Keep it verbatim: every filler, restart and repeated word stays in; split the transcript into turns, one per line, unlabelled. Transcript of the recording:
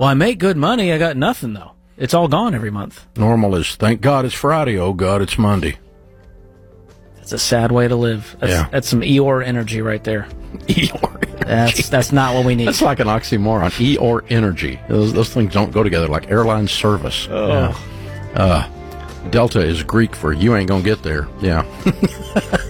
Well, I make good money. I got nothing, though. It's all gone every month.
Normal is, thank God it's Friday. Oh, God, it's Monday.
That's a sad way to live. That's,
Yeah.
that's some Eeyore energy right there.
Eeyore energy.
That's, that's not what we need.
That's like an oxymoron. Eeyore energy. Those, those things don't go together like airline service.
Oh.
Uh, Delta is Greek for you ain't going to get there. Yeah.